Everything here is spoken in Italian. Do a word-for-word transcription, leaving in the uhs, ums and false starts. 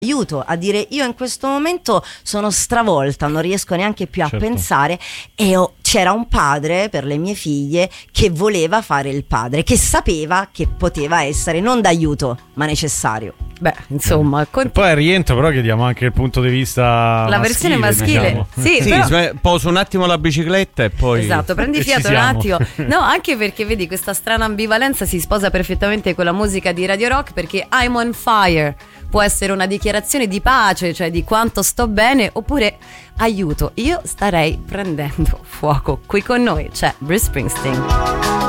aiuto, a dire io in questo momento sono stravolta, non riesco neanche più a certo. pensare, e ho, c'era un padre per le mie figlie che voleva fare il padre, che sapeva che poteva essere non d'aiuto ma necessario. Beh, insomma, E conti- poi al rientro però chiediamo anche il punto di vista la versione maschile, diciamo. sì, Sì, però- sve- poso un attimo la bicicletta e poi esatto, prendi E ci fiato un siamo. attimo. No, anche perché vedi questa strana ambivalenza si sposa perfettamente con la musica di Radio Rock, perché I'm on fire può essere una dichiarazione di pace, cioè di quanto sto bene, oppure aiuto, io starei prendendo fuoco. Qui con noi c'è Bruce Springsteen.